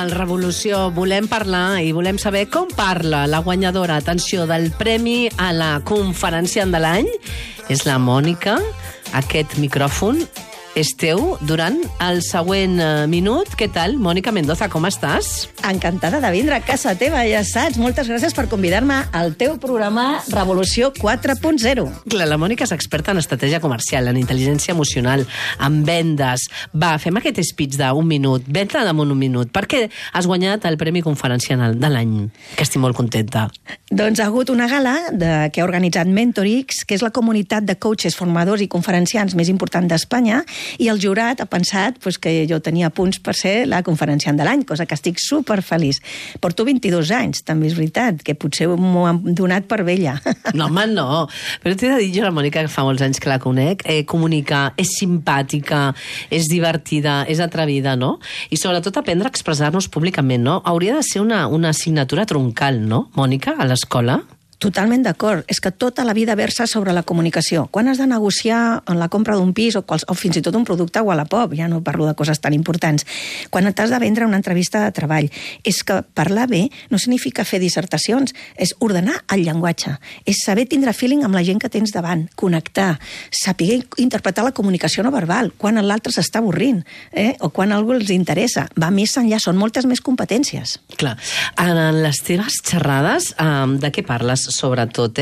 al Revolució volem parlar i volem saber com parla la guanyadora, atenció, del premi a la conferenciant de l'any. És la Mònica. Aquest micròfon és teu durant el següent minut. Què tal, Mònica Mendoza, com estàs? Encantada de vindre a casa teva, ja saps. Moltes gràcies per convidar-me al teu programa Revolució 4.0. Clar, la Mònica és experta en estratègia comercial, en intel·ligència emocional, en vendes. Va, fem aquest speech d'un minut. Vet-la damunt un minut. Per què has guanyat el Premi Conferencial de l'any? Que estic molt contenta. Doncs ha hagut una gala que ha organitzat Mentorix, que és la comunitat de coaches, formadors i conferenciants més important d'Espanya, i el jurat ha pensat que jo tenia punts per ser la conferenciant de l'any, cosa que estic superfeliç. Porto 22 anys, també és veritat, que potser m'ho han donat per vella. No, home, no. Però t'he de dir, jo, la Mònica, que fa molts anys que la conec, comunica, és simpàtica, és divertida, és atrevida, no? I sobretot aprendre a expressar-nos públicament, no? Hauria de ser una assignatura troncal, no, Mònica, a l'escola? Totalment d'acord. És que tota la vida versa sobre la comunicació. Quan has de negociar en la compra d'un pis o fins i tot un producte a Wallapop, ja no parlo de coses tan importants, quan t'has de vendre una entrevista de treball, és que parlar bé no significa fer dissertacions, és ordenar el llenguatge, és saber tindre feeling amb la gent que tens davant, connectar, saber interpretar la comunicació no verbal, quan l'altre s'està avorrint, o quan algú els interessa. Va més enllà, són moltes més competències. Clar. En les teves xerrades, de què parles? Sobretot,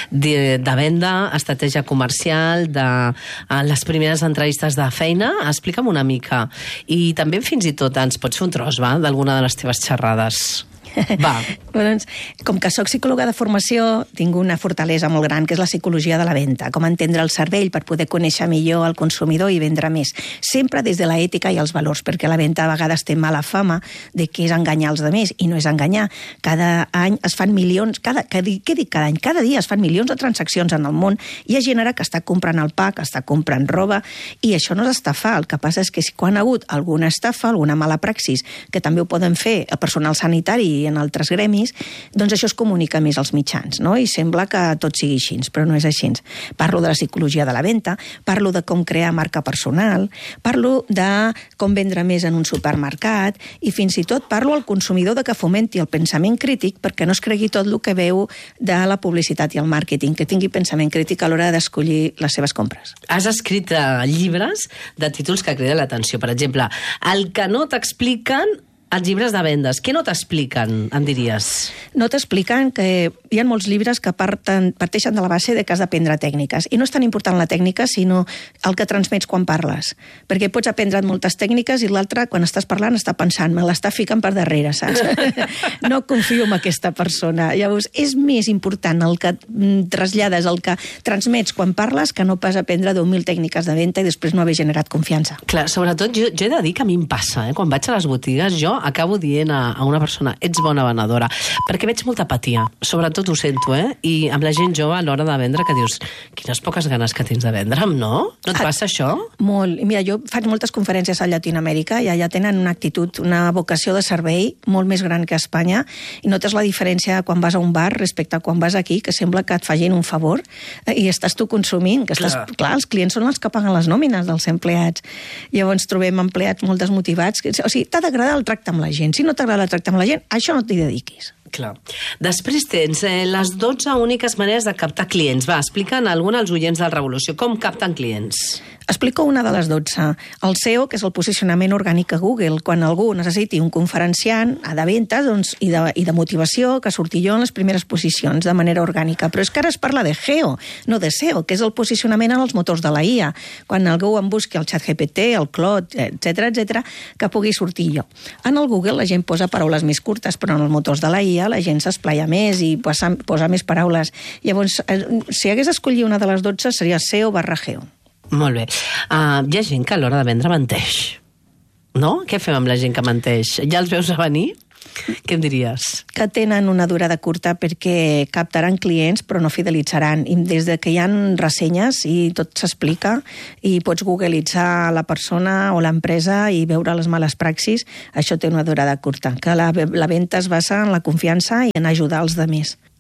de venda, estratègia comercial, de les primeres entrevistes de feina. Explica'm una mica. I també fins i tot ens pots fer un tros, va, d'alguna de les teves xerrades. Va. Doncs, com que soc psicòloga de formació, tinc una fortalesa molt gran, que és la psicologia de la venda, com entendre el cervell per poder conèixer millor el consumidor i vendre més. Sempre des de la ètica i els valors, perquè la venda a vegades té mala fama de que és enganyar els altres, i no és enganyar. Cada any es fan milions, què dic cada any? Cada dia es fan milions de transaccions en el món, i hi ha gent ara que està comprant el pa, que està comprant roba, i això no és estafar. El que passa és que quan ha hagut alguna estafa, alguna mala praxis, que també ho poden fer el personal sanitari i en altres gremis, doncs això es comunica més als mitjans, no? I sembla que tot sigui així, però no és així. Parlo de la psicologia de la venda, parlo de com crear marca personal, parlo de com vendre més en un supermercat, i fins i tot parlo al consumidor de que fomenti el pensament crític perquè no es cregui tot el que veu de la publicitat i el màrqueting, que tingui pensament crític a l'hora d'escollir les seves compres. Has escrit llibres de títols que criden l'atenció. Per exemple, el que no t'expliquen els llibres de vendes. Què no t'expliquen, em diries? No t'expliquen que hi ha molts llibres que parteixen de la base de que has d'aprendre tècniques. I no és tan important la tècnica, sinó el que transmets quan parles. Perquè pots aprendre moltes tècniques i l'altre, quan estàs parlant, està pensant, me l'està ficant per darrere, saps? No confio en aquesta persona. Llavors, és més important el que trasllades, el que transmets quan parles, que no pas aprendre 10.000 tècniques de venda i després no haver generat confiança. Clar, sobretot, jo he de dir que a mi em passa, quan vaig a les botigues, jo acabo dient a una persona, ets bona venedora, perquè veig molta apatia, sobretot ho sento, i amb la gent jove a l'hora de vendre que dius, quines poques ganes que tens de vendre'm, no? No et passa això? Molt. I mira, jo faig moltes conferències a Llatinoamèrica i allà tenen una actitud, una vocació de servei molt més gran que a Espanya, i notes la diferència quan vas a un bar respecte a quan vas aquí, que sembla que et facin un favor i estàs tu consumint, que estàs, clar, els clients són els que paguen les nòmines dels empleats. Llavors trobem empleats molt desmotivats, o sigui, t'ha d'agradar el tracte amb la gent. Si no t'agrada el tracte amb la gent, això no t'hi dediquis. Clar. Després tens les 12 úniques maneres de captar clients. Va, explica'n alguna als oients del Revolució. Com capten clients? Explico una de les 12. El SEO, que és el posicionament orgànic a Google. Quan algú necessiti un conferenciant de ventes i de motivació, que surti jo en les primeres posicions de manera orgànica. Però és que ara es parla de GEO, no de SEO, que és el posicionament en els motors de la IA. Quan algú em busqui el ChatGPT, el Claude, etc., que pugui sortir jo. En el Google la gent posa paraules més curtes, però en els motors de la IA la gent s'esplaia més i posa més paraules. Llavors, si hagués d'escollir una de les 12, seria SEO/GEO. Molt bé. Hi ha gent que a l'hora de vendre menteix, no? Què fem amb la gent que menteix? Ja els veus a venir? Què em diries? Que tenen una durada curta perquè captaran clients però no fidelitzaran. I des de que hi ha ressenyes i tot s'explica i pots googlitzar la persona o l'empresa i veure les males praxis, això té una durada curta. Que la venda es basa en la confiança i en ajudar els altres.